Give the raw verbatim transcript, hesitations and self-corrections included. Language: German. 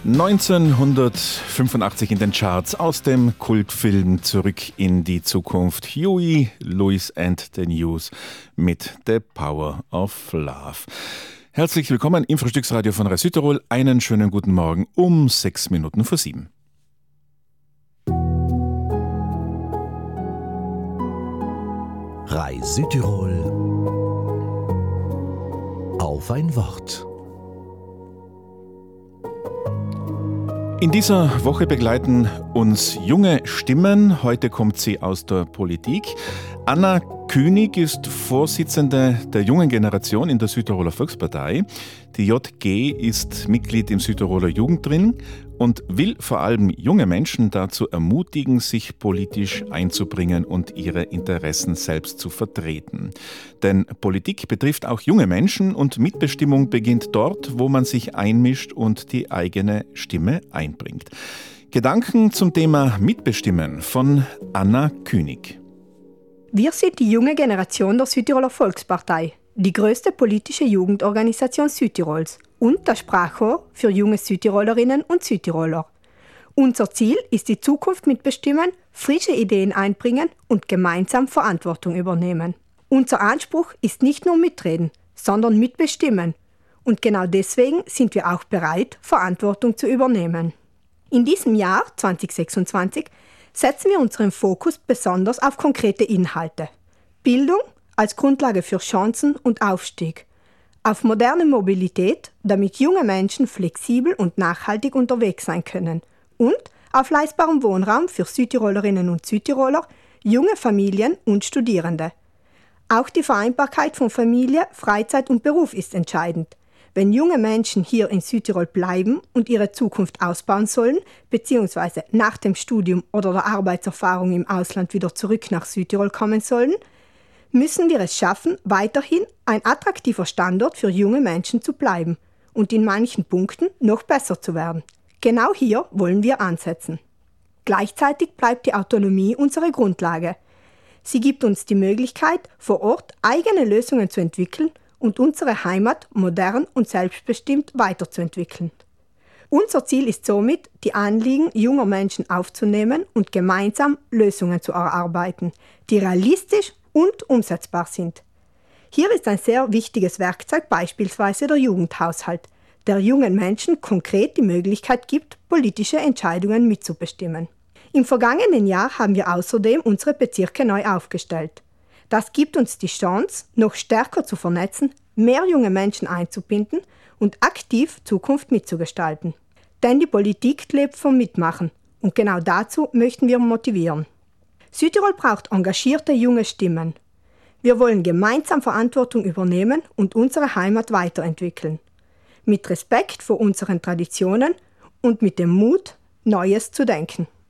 neunzehnhundertfünfundachtzig in den Charts aus dem Kultfilm Zurück in die Zukunft. Huey Lewis and the News mit The Power of Love. Herzlich willkommen im Frühstücksradio von Radio Südtirol. Einen schönen guten Morgen um sechs Minuten vor sieben. Radio Südtirol auf ein Wort. In dieser Woche begleiten uns junge Stimmen. Heute kommt sie aus der Politik. Anna Künig ist Vorsitzende der jungen Generation in der Südtiroler Volkspartei. Die J G ist Mitglied im Südtiroler Jugendring und will vor allem junge Menschen dazu ermutigen, sich politisch einzubringen und ihre Interessen selbst zu vertreten. Denn Politik betrifft auch junge Menschen und Mitbestimmung beginnt dort, wo man sich einmischt und die eigene Stimme einbringt. Gedanken zum Thema Mitbestimmen von Anna Künig. Wir sind die junge Generation der Südtiroler Volkspartei, die größte politische Jugendorganisation Südtirols und das Sprachrohr für junge Südtirolerinnen und Südtiroler. Unser Ziel ist die Zukunft mitbestimmen, frische Ideen einbringen und gemeinsam Verantwortung übernehmen. Unser Anspruch ist nicht nur mitreden, sondern mitbestimmen. Und genau deswegen sind wir auch bereit, Verantwortung zu übernehmen. In diesem Jahr zwanzig sechsundzwanzig setzen wir unseren Fokus besonders auf konkrete Inhalte. Bildung als Grundlage für Chancen und Aufstieg. Auf moderne Mobilität, damit junge Menschen flexibel und nachhaltig unterwegs sein können. Und auf leistbarem Wohnraum für Südtirolerinnen und Südtiroler, junge Familien und Studierende. Auch die Vereinbarkeit von Familie, Freizeit und Beruf ist entscheidend. Wenn junge Menschen hier in Südtirol bleiben und ihre Zukunft ausbauen sollen, beziehungsweise nach dem Studium oder der Arbeitserfahrung im Ausland wieder zurück nach Südtirol kommen sollen, müssen wir es schaffen, weiterhin ein attraktiver Standort für junge Menschen zu bleiben und in manchen Punkten noch besser zu werden. Genau hier wollen wir ansetzen. Gleichzeitig bleibt die Autonomie unsere Grundlage. Sie gibt uns die Möglichkeit, vor Ort eigene Lösungen zu entwickeln und unsere Heimat modern und selbstbestimmt weiterzuentwickeln. Unser Ziel ist somit, die Anliegen junger Menschen aufzunehmen und gemeinsam Lösungen zu erarbeiten, die realistisch und umsetzbar sind. Hier ist ein sehr wichtiges Werkzeug beispielsweise der Jugendhaushalt, der jungen Menschen konkret die Möglichkeit gibt, politische Entscheidungen mitzubestimmen. Im vergangenen Jahr haben wir außerdem unsere Bezirke neu aufgestellt. Das gibt uns die Chance, noch stärker zu vernetzen, mehr junge Menschen einzubinden und aktiv Zukunft mitzugestalten. Denn die Politik lebt vom Mitmachen und genau dazu möchten wir motivieren. Südtirol braucht engagierte junge Stimmen. Wir wollen gemeinsam Verantwortung übernehmen und unsere Heimat weiterentwickeln. Mit Respekt vor unseren Traditionen und mit dem Mut, Neues zu denken.